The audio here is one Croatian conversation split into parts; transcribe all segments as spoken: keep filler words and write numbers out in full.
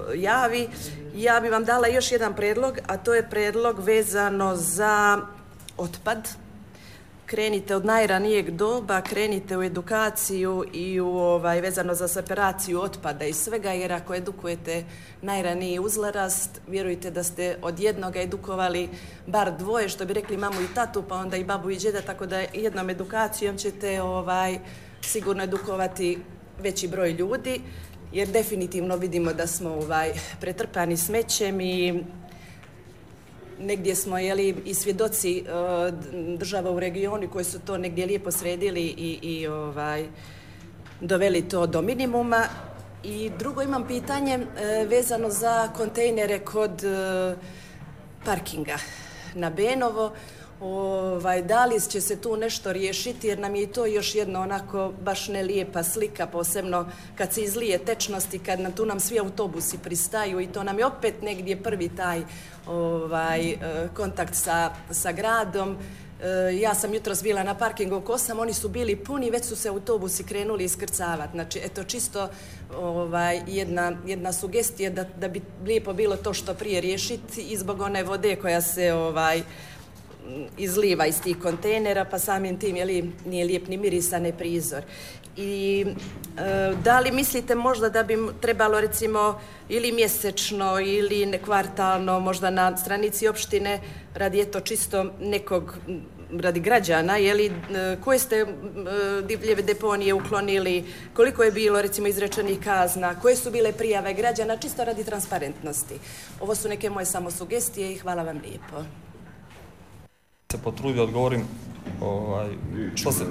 javi. Ja bi vam dala još jedan predlog, a to je predlog vezano za otpad. Krenite od najranijeg doba, krenite u edukaciju i u ovaj, vezano za separaciju otpada i svega, jer ako edukujete najraniji uzrast, vjerujte da ste od jednoga edukovali bar dvoje, što bi rekli mamu i tatu, pa onda i babu i džeda, tako da jednom edukacijom ćete ovaj, sigurno edukovati veći broj ljudi, jer definitivno vidimo da smo ovaj, pretrpani smećem i negdje smo jeli, i svjedoci uh, država u regionu koji su to negdje lijepo sredili i, i ovaj, doveli to do minimuma. I drugo imam pitanje uh, vezano za kontejnere kod uh, parkinga na Benovo. Ovaj, da li će se tu nešto riješiti, jer nam je i to još jedno onako baš ne lijepa slika, posebno kad se izlije tečnost i kad nam tu nam svi autobusi pristaju i to nam je opet negdje prvi taj ovaj, kontakt sa, sa gradom. Ja sam jutros bila na parkingu oko osam, oni su bili puni, već su se autobusi krenuli iskrcavati. Znači, eto, čisto ovaj, jedna, jedna sugestija da, da bi lijepo bilo to što prije riješiti i zbog one vode koja se ovaj, izliva iz tih kontejnera, pa samim tim jeli, nije lijep ni mirisan ni prizor. I e, da li mislite možda da bi trebalo recimo ili mjesečno ili kvartalno možda na stranici opštine radi eto čisto nekog, radi građana, jeli, koje ste e, divlje deponije uklonili, koliko je bilo recimo izrečenih kazna, koje su bile prijave građana, čisto radi transparentnosti. Ovo su neke moje samo sugestije i hvala vam lijepo. Se potrudio odgovorim ovaj, što se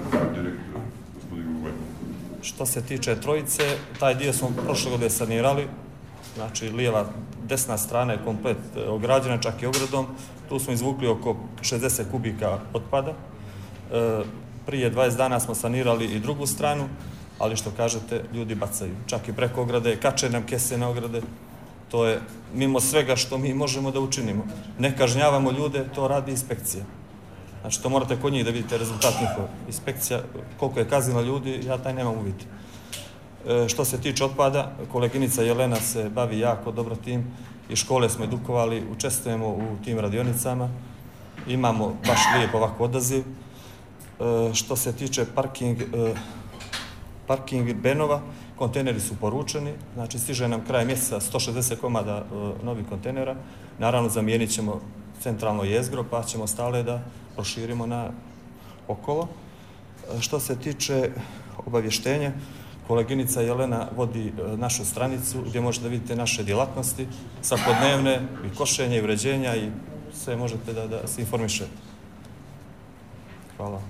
što se tiče Trojice, taj dio smo prošle godine sanirali, znači lijeva desna strana je komplet ograđena, čak i ogradom, tu smo izvukli oko šezdeset kubika otpada. E, prije dvadeset dana smo sanirali i drugu stranu, ali što kažete, ljudi bacaju, čak i preko ograde, kače nam kese na ograde. To je mimo svega što mi možemo da učinimo. Ne kažnjavamo ljude, to radi inspekcija. Znači, to morate kod njih da vidite rezultat njihova. Inspekcija, koliko je kaznila ljudi, ja taj nemam uvid. E, što se tiče otpada, koleginica Jelena se bavi jako dobro tim i škole smo edukovali, učestvujemo u tim radionicama. Imamo baš lijep ovako odaziv. E, što se tiče parking, e, parking Benova, kontejneri su poručeni, znači stiže nam kraj mjeseca sto šezdeset komada e, novih kontejnera. Naravno, zamijenit ćemo centralno jezgro, pa ćemo stale da proširimo na okolo. E, što se tiče obavještenja, koleginica Jelena vodi e, našu stranicu gdje možete da vidite naše djelatnosti, svakodnevne i košenja i uređenja i sve možete da, da se informišete. Hvala.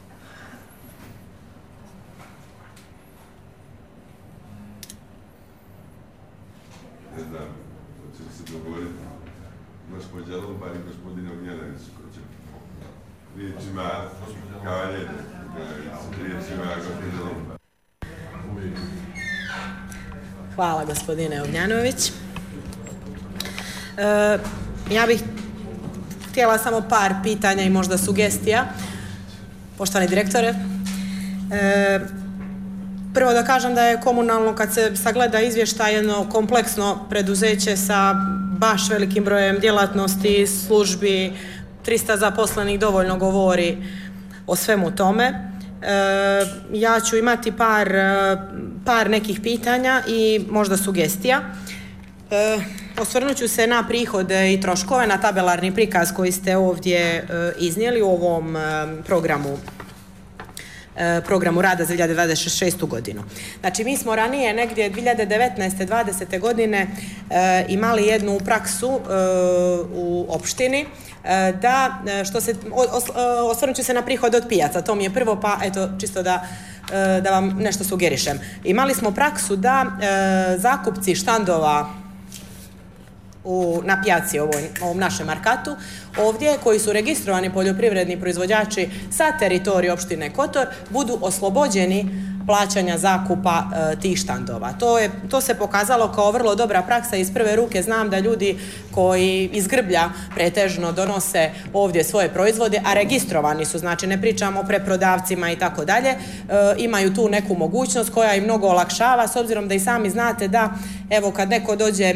Ne znam, hoće li se dogovoriti gospođa Lubar i gospodine Ognjanović, ko će riječima kavaljer, riječima gospođa Lubar. Hvala gospodine Ognjanović. E, ja bih htjela samo par pitanja i možda sugestija. Poštovani direktore, e, prvo da kažem da je komunalno, kad se sagleda izvještaj, jedno kompleksno preduzeće sa baš velikim brojem djelatnosti, službi, trista zaposlenih dovoljno govori o svemu tome. E, ja ću imati par, par nekih pitanja i možda sugestija. E, osvrnut ću se na prihode i troškove, na tabelarni prikaz koji ste ovdje e, iznijeli u ovom e, programu programu rada za dvije hiljade dvadeset šestu godinu. Znači, mi smo ranije negdje dvije hiljade devetnaeste dvadesete godine e, imali jednu praksu e, u opštini e, da, što se, osvrnut ću se na prihod od pijaca, to mi je prvo, pa eto, čisto da, e, da vam nešto sugerišem. Imali smo praksu da e, zakupci štandova U, na pijaci ovom, ovom našem markatu, ovdje koji su registrovani poljoprivredni proizvođači sa teritorije opštine Kotor budu oslobođeni plaćanja zakupa e, tih štandova. To, je, to se pokazalo kao vrlo dobra praksa. Iz prve ruke znam da ljudi koji iz Grblja pretežno donose ovdje svoje proizvode, a registrovani su, znači ne pričamo o preprodavcima i tako dalje, imaju tu neku mogućnost koja im mnogo olakšava, s obzirom da i sami znate da, evo, kad neko dođe